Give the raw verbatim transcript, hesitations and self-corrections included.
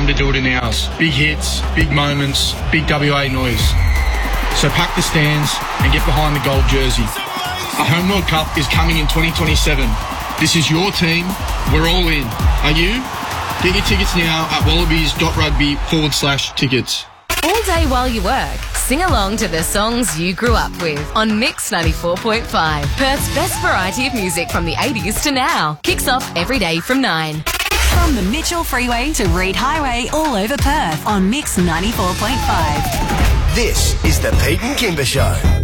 time to do it in ours. Big hits, big moments, big W A noise. So pack the stands and get behind the gold jersey. A Home World Cup is coming in twenty twenty-seven. This is your team. We're all in. Are you? Get your tickets now at wallabies.rugby forward slash tickets. All day while you work, sing along to the songs you grew up with on Mix ninety-four point five. Perth's best variety of music from the eighties to now. Kicks off every day from nine. From the Mitchell Freeway to Reed Highway, all over Perth on Mix ninety-four point five. This is the Pete and Kimber Show.